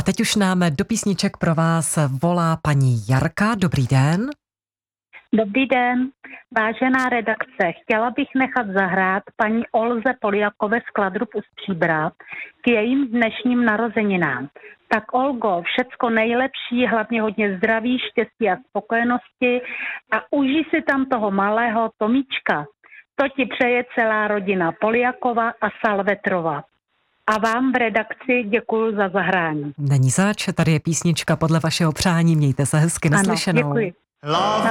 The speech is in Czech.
teď už nám do písniček pro vás volá paní Jarka. Dobrý den. Dobrý den, vážená redakce. Chtěla bych nechat zahrát paní Olze Poliakové z Kladrub u Stříbra k jejím dnešním narozeninám. Tak Olgo, všecko nejlepší, hlavně hodně zdraví, štěstí a spokojenosti a užij si tam toho malého Tomíčka. To ti přeje celá rodina Poliakova a Salvetrova. A vám v redakci děkuji za zahrání. Není zač, tady je písnička podle vašeho přání, mějte se hezky, naslyšenou. Ano, děkuji.